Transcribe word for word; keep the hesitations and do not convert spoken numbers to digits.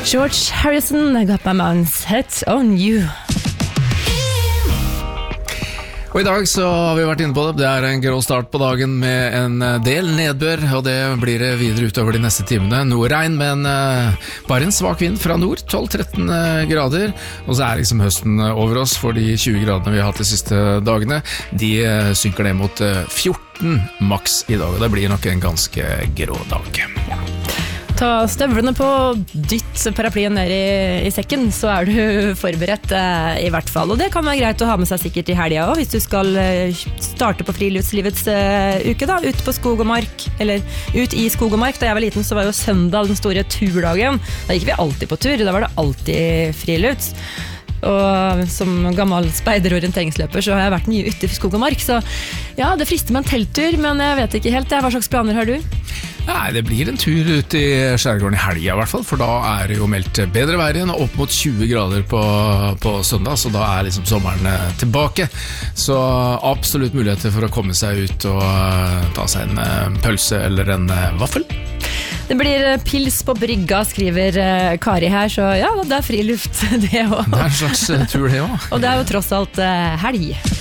George Harrison, I got my mind set on you. Og i dag så har vi vært inne på det. Det er en grå start på dagen med en del nedbør, og det blir det videre utover de neste timene. Noe regn, men uh, bare en svak vind fra nord, tolv til tretten grader. Og så er liksom høsten over oss, for de tjue gradene vi har hatt de siste dagene. De uh, synker ned mot uh, fjorten maks i dag, og det blir nok en ganske grå dag. Ja. Ta støvlene på, dytt paraplyen ned i, i sekken, så er du forberedt eh, i hvert fall. Og det kan være greit å ha med seg sikkert i helgen også, hvis du skal eh, starte på friluftslivets eh, uke da, ut på skog og mark, eller ut i skog og mark. Da jeg var liten så var jo søndag den store turdagen. Da gikk vi alltid på tur, da var det alltid friluft. Og som gammel speiderorienteringsløper så har jeg vært mye ute i skog og mark, så ja, det frister med en telttur, men jeg vet ikke helt. Hva slags planer har du? Nei, det blir en tur ut i skjærgården i helgen i hvert fall, for da er det jo meldt bedre vær igjen, opp mot tjue grader på, på søndag, så da er liksom sommeren tilbake. Så absolutt muligheter for å komme seg ut og ta seg en pølse eller en vaffel. Det blir pils på brygga, skriver Kari her, så ja, det er friluft det også. Det er en slags tur det også. Og det er jo tross alt helg.